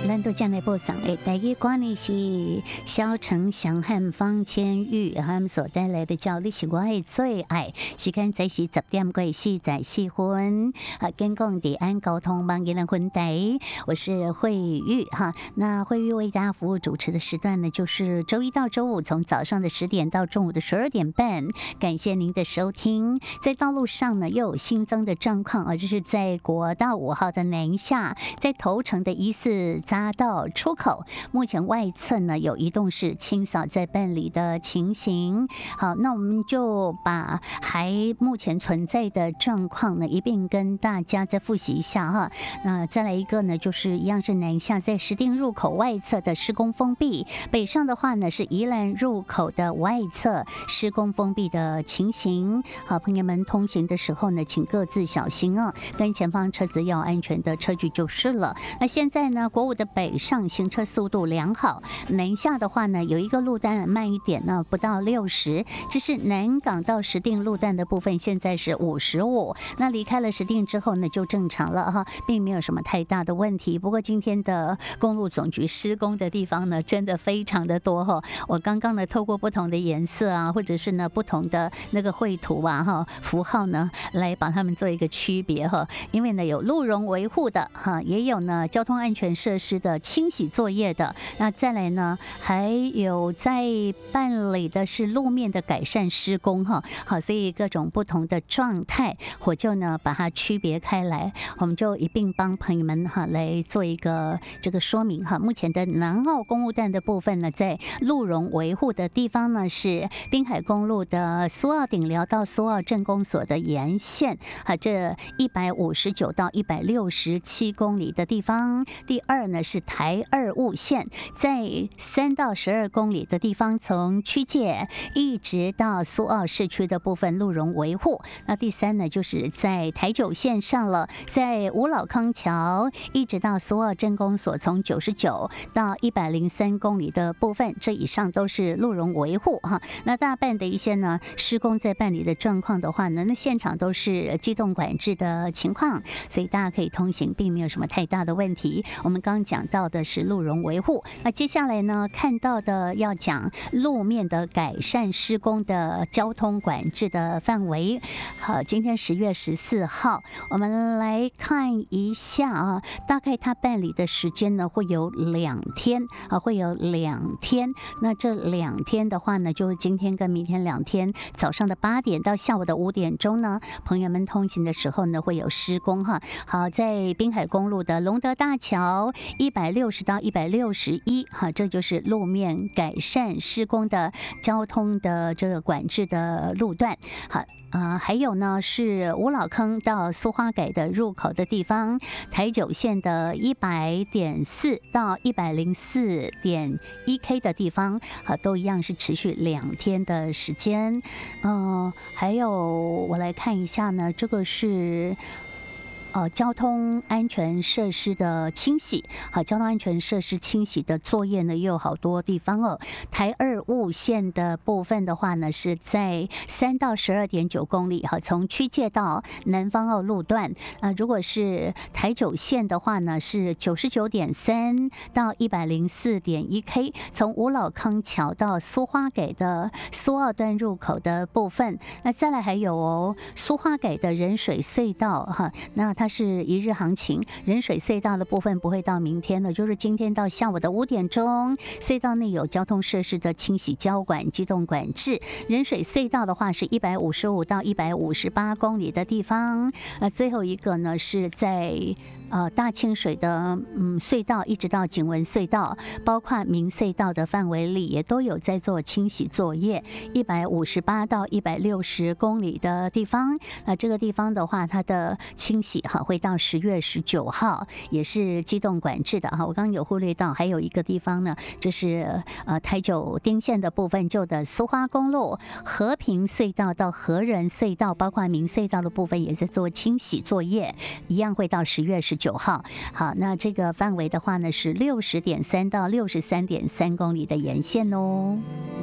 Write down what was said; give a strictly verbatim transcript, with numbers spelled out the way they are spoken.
咱都将来播送的第一关呢是小城祥和方千玉他们所带来的叫你是我的最爱，时间在是十点过四十四分。啊，跟讲的安交通网宜兰分台，我是慧玉哈。那慧玉为大家服务主持的时段呢，就是周一到周五从早上的十点到中午的十二点半。感谢您的收听。在道路上呢，又有新增的状况啊，就是在国道五号的南下，在头城的疑似匝道出口，目前外侧呢有移动式清扫在办理的情形。好，那我们就把还目前存在的状况呢一并跟大家再复习一下哈。那再来一个呢，就是一样是南下在石碇入口外侧的施工封闭，北上的话呢是宜兰入口的外侧施工封闭的情形。好，朋友们通行的时候呢，请各自小心啊，跟前方车子要安全的车距就是了。那现在呢，国五的北上行车速度良好，南下的话呢，有一个路段慢一点呢，不到六十，这是南港到石碇路段的部分，现在是五十五。那离开了石碇之后呢，就正常了哈，并没有什么太大的问题。不过今天的公路总局施工的地方呢，真的非常的多哈。我刚刚呢，透过不同的颜色啊，或者是呢不同的那个绘图啊哈符号呢，来把它们做一个区别哈。因为呢有路容维护的哈，也有呢交通安全设施的清洗作业的，那再来呢还有在办理的是路面的改善施工哈。好，所以各种不同的状态，我就呢把它区别开来，我们就一并帮朋友们哈来做一个这个说明哈。目前的南澳公路段的部分呢，在路容维护的地方呢是滨海公路的苏澳顶寮到苏澳镇公所的沿线啊，这一百五十九到一百六十七公里的地方。第二呢是台二雾线，在三到十二公里的地方，从区界一直到苏澳市区的部分路容维护。那第三呢，就是在台九线上了，在五老康桥一直到苏澳镇公所，从九十九到一百零三公里的部分，这以上都是路容维护哈。那大半的一些呢施工在办理的状况的话呢，那现场都是机动管制的情况，所以大家可以通行，并没有什么太大的问题。我们刚讲到的是路容维护，那接下来呢看到的要讲路面的改善施工的交通管制的范围。好，今天十月十四号，我们来看一下啊，大概它办理的时间呢会有两天啊，会有两天。那这两天的话呢，就是今天跟明天两天，早上的八点到下午的五点钟呢，朋友们通行的时候呢会有施工哈。好，在滨海公路的龙德大桥一百六十到一百六十一哈，这就是路面改善施工的交通的这个管制的路段。好。啊、呃，还有呢是五老坑到苏花改的入口的地方，台九线的一百点四到一百零四点一 K 的地方，啊，都一样是持续两天的时间。嗯、呃，还有我来看一下呢，这个是。呃，交通安全设施的清洗，好，交通安全设施清洗的作业呢，也有好多地方哦。台二雾线的部分的话呢，是在三到十二点九公里，哈，从区界到南方澳路段。啊、呃，如果是台九线的话呢，是九十九点三到一百零四点一 K， 从五老康桥到苏花改的苏澳段入口的部分。那再来还有哦，苏花改的人水隧道，哈，那。它是一日行情，人水隧道的部分不会到明天了，就是今天到下午的五点钟，隧道内有交通设施的清洗交管机动管制。人水隧道的话是一百五十五到一百五十八公里的地方。呃，最后一个呢是在呃大清水的嗯隧道一直到景文隧道，包括明隧道的范围里也都有在做清洗作业。一百五十八到一百六十公里的地方，那、呃、这个地方的话，它的清洗哈会到十月十九号，也是机动管制的哈。我刚刚有忽略到，还有一个地方呢，这是呃台九丁线的部分，旧的苏花公路和平隧道到和仁隧道，包括明隧道的部分也在做清洗作业，一样会到十月十九号。好，那这个范围的话呢是六十点三到六十三点三公里的沿线哦。